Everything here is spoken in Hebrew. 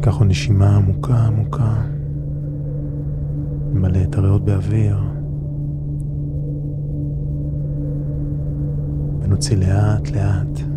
ניקח עוד נשימה עמוקה עמוקה. נמלא את הריאות באוויר. ונוציא לאט לאט.